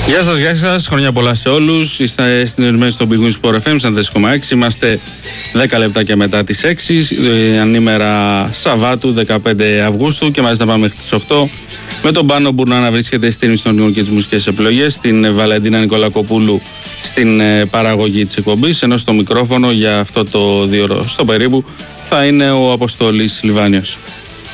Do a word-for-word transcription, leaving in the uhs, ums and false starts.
Γεια σας, γεια σας, χρόνια πολλά σε όλους. Είστε συντονισμένοι στο Big Win Sport εφ εμ τέσσερα κόμμα έξι. Είμαστε δέκα λεπτά και μετά τις έξι, ανήμερα Σαββάτου δεκαπέντε Αυγούστου, και μαζί θα πάμε μέχρι τις οκτώ. Με τον Πάνο Μπουρνά να βρίσκεται στην ιστονικών και τις μουσικές επιλογές, την Βαλεντίνα Νικολακοπούλου στην παραγωγή της εκπομπής, ενώ στο μικρόφωνο για αυτό το δύο ώρο στο περίπου θα είναι ο Αποστόλης Λιβάνιος.